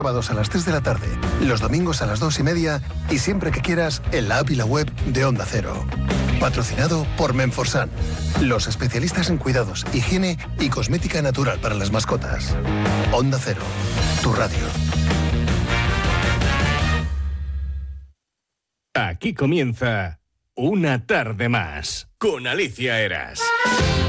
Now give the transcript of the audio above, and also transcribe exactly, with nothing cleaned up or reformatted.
Sábados a las tres de la tarde, los domingos a las dos y media y siempre que quieras en la app y la web de Onda Cero. Patrocinado por Menforsan, los especialistas en cuidados, higiene y cosmética natural para las mascotas. Onda Cero, tu radio. Aquí comienza Una tarde más con Alicia Eras.